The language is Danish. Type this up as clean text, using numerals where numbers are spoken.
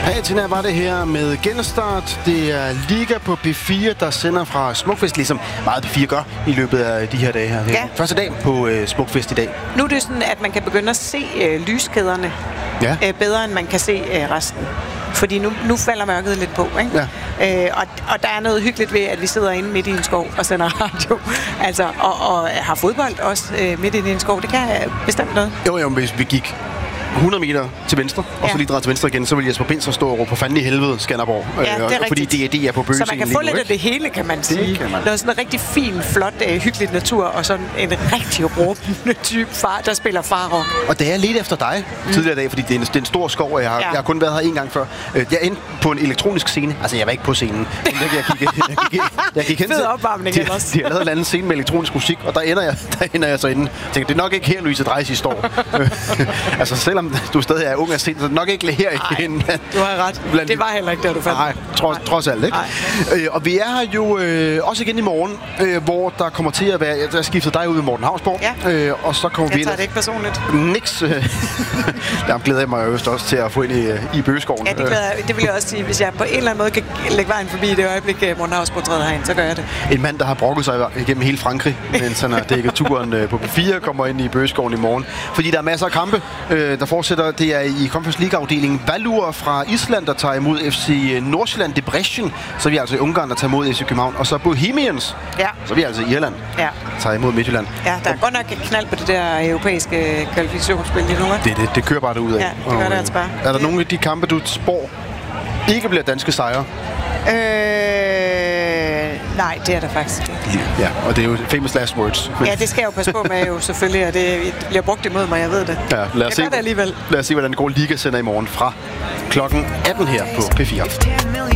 Patina var det her med genstart. Det er Liga på P4, der sender fra Smukfest, ligesom meget P4 gør i løbet af de her dage her. Ja. Første dag på Smukfest i dag. Nu er det sådan, at man kan begynde at se lyskæderne bedre, end man kan se resten. Fordi nu falder mørket lidt på, ikke? Ja. Og der er noget hyggeligt ved, at vi sidder inde midt i en skov og sender radio. Altså, og har fodbold også midt inde i en skov. Det kan bestemt noget. Jo, hvis vi gik 100 meter til venstre, og så lige dreje til venstre igen, så vil Jesper Bindsler stå og råbe på fanden i helvede, Skanderborg. Ja, det er fordi det er på bøgescenen. Så man kan få lidt af det hele, kan man sige. Det kan man. Der er sådan en rigtig fin, flot, hyggelig natur, og sådan en rigtig råbende type far, der spiller farrock. Og det er lidt efter dig tidligere i dag, fordi det er en stor skov, og jeg har kun været her en gang før. Jeg endte på en elektronisk scene. Altså, jeg var ikke på scenen. Jeg gik hen til opvarmning ellers. De har lavet en anden scene med elektronisk musik, og der ender jeg så inde. Jeg tænker, det er nok ikke her, Louise Dreis står. Altså, selvom du stadig er ung af sind, så er det nok ikke her igen. Du har ret. Det var heller ikke der, du fandt. Nej, trods alt, ikke? Og vi er her jo også igen i morgen, hvor der kommer til at være... Jeg skiftet dig ud med Morten Hausborg. Ja. Og så kommer vi... Jeg tager det ikke personligt. Niks. Der glæder jeg mig jo også til at få ind i bøgeskoven. Ja, det vil jeg også sige. Hvis jeg på en eller anden måde kan lægge vejen forbi det øjeblik, Morten Hausborg træder herind, så gør jeg det. En mand, der har brokket sig igennem hele Frankrig, mens han har dækket turen på P4, kommer ind i bøgeskoven i morgen. Fordi der er masser af kampe, der fortsætter. Det er i Conference League-afdelingen Valur fra Island, der tager imod FC Nordsjælland Debrecen. Så er vi altså i Ungarn, der tager imod FC København. Og så Bohemians, så er vi altså i Irland, tager imod Midtjylland. Ja, der er godt nok knald på det der europæiske kvalifikationsspil lige nu. Det kører bare derudad. Ja, det gør det altså bare. Er der nogle af de kampe, du spår ikke bliver danske sejre? Nej, det er der faktisk ikke. Ja, og det er jo famous last words. Ja, det skal jeg jo passe på med jo selvfølgelig, og det bliver brugt imod mig, jeg ved det. Ja, lad os se, hvordan det går Liga sender i morgen fra klokken 18 her på P4.